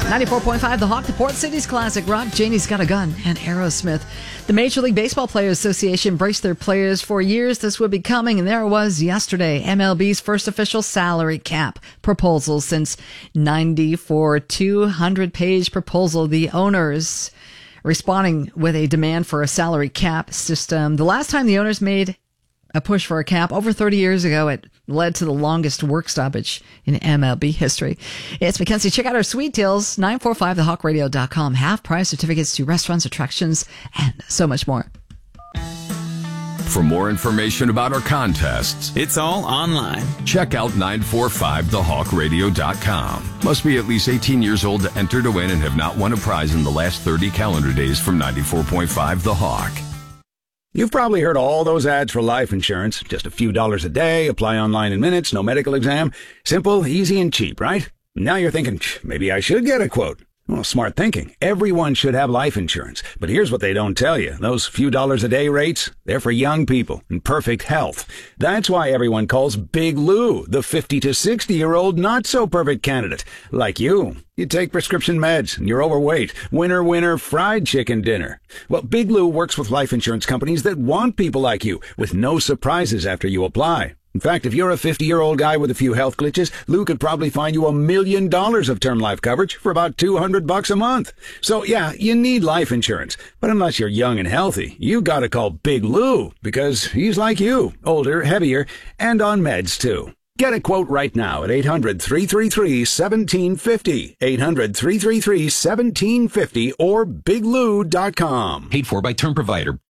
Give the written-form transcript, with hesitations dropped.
94.5 The Hawk, the Port City's classic rock, Janie's Got a Gun, and Aerosmith. The Major League Baseball Players Association braced their players for years this would be coming, and there it was yesterday. MLB's first official salary cap proposal since 94, 200-page proposal. The owners responding with a demand for a salary cap system. The last time the owners made a push for a cap over 30 years ago, it led to the longest work stoppage in MLB history. It's Mackenzie. Check out our sweet deals, 945thehawkradio.com. Half-price certificates to restaurants, attractions, and so much more. For more information about our contests, it's all online. Check out 945thehawkradio.com. Must be at least 18 years old to enter to win and have not won a prize in the last 30 calendar days from 94.5 The Hawk. You've probably heard all those ads for life insurance. Just a few dollars a day, apply online in minutes, no medical exam. Simple, easy, and cheap, right? Now you're thinking, maybe I should get a quote. Well, smart thinking. Everyone should have life insurance. But here's what they don't tell you. Those few dollars a day rates, they're for young people in perfect health. That's why everyone calls Big Lou the 50 to 60-year-old not-so-perfect candidate. Like you. You take prescription meds and you're overweight. Winner, winner, fried chicken dinner. Well, Big Lou works with life insurance companies that want people like you, with no surprises after you apply. In fact, if you're a 50-year-old guy with a few health glitches, Lou could probably find you $1 million of term life coverage for about $200 a month. So yeah, you need life insurance. But unless you're young and healthy, you gotta call Big Lou, because he's like you, older, heavier, and on meds too. Get a quote right now at 800-333-1750, 800-333-1750, or biglou.com. Paid for by Term Provider.